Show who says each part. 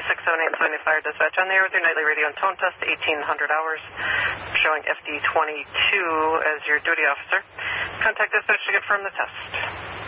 Speaker 1: 678 Fire Dispatch on the air with your nightly radio and tone test, 1800 hours, showing FD22 as your duty officer. Contact dispatch to confirm the test.